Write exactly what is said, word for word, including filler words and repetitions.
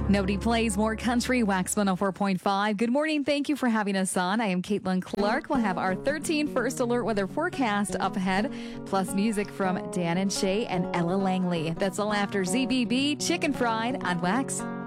Nobody plays more country. Wax one oh four point five. Good morning. Thank you for having us on. I am Caitlin Clark. We'll have our thirteen first alert weather forecast up ahead, plus music from Dan and Shay and Ella Langley. That's all after Z B B Chicken Fried on Wax.